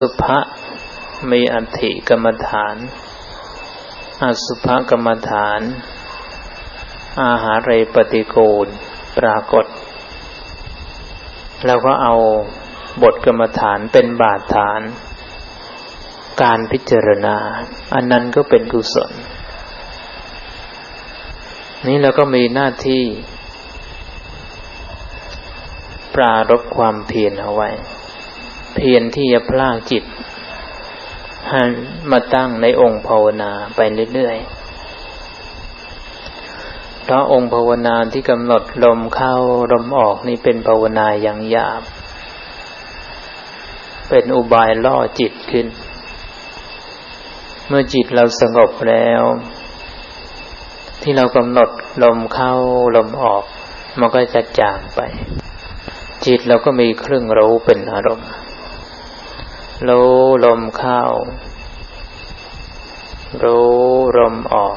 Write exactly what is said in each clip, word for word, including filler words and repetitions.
สุภะมีอัตถิกรรมฐานอสุภกรรมฐานอาหาเรปฏิกูลปรากฏแล้วก็เอาบทกรรมฐานเป็นบาทฐานการพิจารณาอันนั้นก็เป็นกุศลนี้เราก็มีหน้าที่ปรารภความเพียรเอาไว้เพียรที่จะพลากจิตให้มาตั้งในองค์ภาวนาไปเรื่อยๆเพราะองค์ภาวนาที่กำหนดลมเข้าลมออกนี่เป็นภาวนาอย่างหยาบเป็นอุบายล่อจิตขึ้นเมื่อจิตเราสงบแล้วที่เรากำหนดลมเข้าลมออกมันก็จะจางไปจิตเราก็มีเครื่องรู้เป็นอารมณ์รู้ลมเข้ารู้ลมออก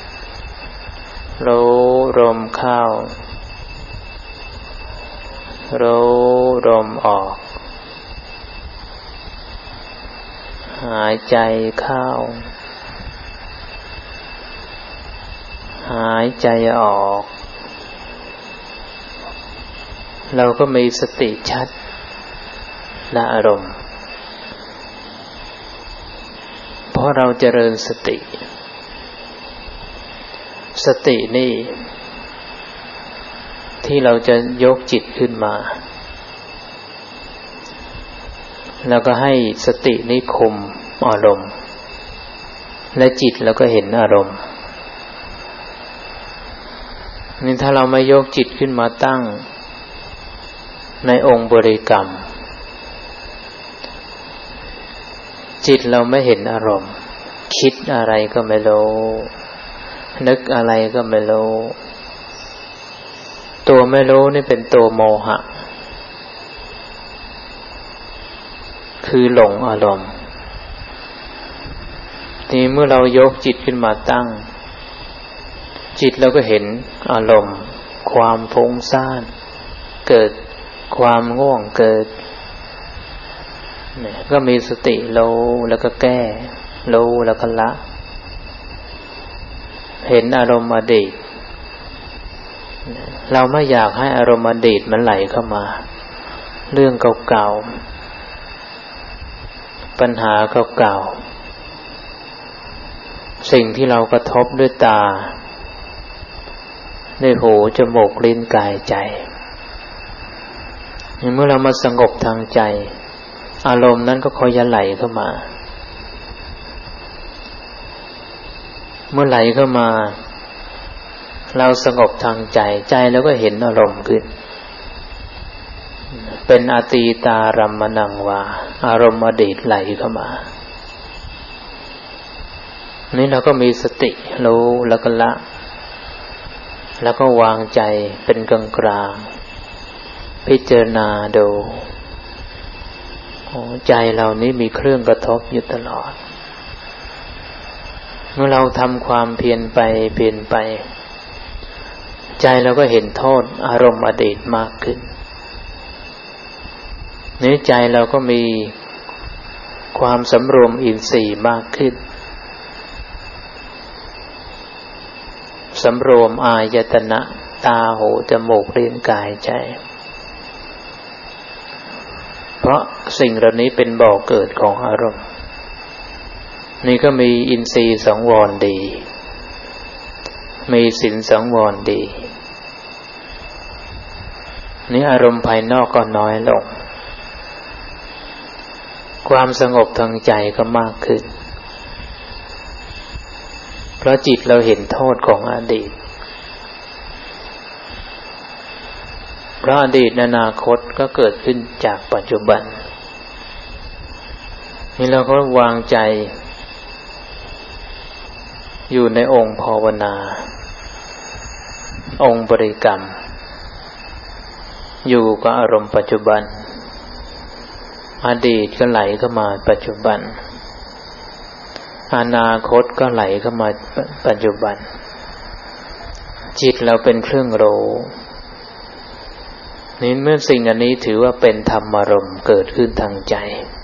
รู้ลมเข้ารู้ลมออกหายใจเข้าหายใจออกเราก็มีสติชัดในอารมณ์เพราะเราเจริญสติสตินี่ที่เราจะยกจิตขึ้นมาแล้วก็ให้สตินี้คุมอารมณ์และจิตเราก็เห็นอารมณ์นี่ถ้าเราไม่ยกจิตขึ้นมาตั้งในองค์บริกรรมจิตเราไม่เห็นอารมณ์คิดอะไรก็ไม่รู้นึกอะไรก็ไม่รู้ตัวไม่รู้นี่เป็นตัวโมหะคือหลงอารมณ์ทีเมื่อเรายกจิตขึ้นมาตั้งจิตเราก็เห็นอารมณ์ความฟุ้งซ่านเกิดความง่วงเกิดเนี่ยก็มีสติรู้แล้วก็แก้รู้แล้วก็ละเห็นอารมณ์อดีตเราไม่อยากให้อารมณ์อดีตมันไหลเข้ามาเรื่องเก่าๆปัญหาเก่าๆสิ่งที่เรากระทบด้วยตาด้วยหูจมูกลิ้นกายใจเมื่อเรามาสงบทางใจอารมณ์นั้นก็ค่อยจะไหลเข้ามาเมื่อไหลเข้ามาเราสงบทางใจใจแล้วก็เห็นอารมณ์ขึ้นเป็นอตีตารัมมนังวาอารมณ์อดีตไหลเข้ามานี่เราก็มีสติรู้แล้วก็ละแล้วก็วางใจเป็นกลางกลางพิจารณาดูใจเรานี้มีเครื่องกระทบอยู่ตลอดเมื่อเราทำความเพียรไปเพียรไปใจเราก็เห็นโทษอารมณ์อดีตมากขึ้นนี้ใจเราก็มีความสำรวมอินทรีย์มากขึ้นสำรวมอายตนะตาหูจมูกลิ้นกายใจเพราะสิ่งเหล่านี้เป็นบ่อเกิดของอารมณ์นี่ก็มีอินทรีย์สังวรดีมีศีลสังวรดีนี่อารมณ์ภายนอกก็น้อยลงความสงบทางใจก็มากขึ้นเพราะจิตเราเห็นโทษของอดีตเพราะอดีตอนาคตก็เกิดขึ้นจากปัจจุบันนี่เราก็วางใจอยู่ในองค์ภาวนาองค์บริกรรมอยู่กับอารมณ์ปัจจุบันอดีตก็ไหลเข้ามาปัจจุบันอนาคตก็ไหลเข้ามาปัจจุบันจิตเราเป็นเครื่องรู้นี่เมื่อสิ่งอันนี้ถือว่าเป็นธรรมารมณ์เกิดขึ้นทางใจ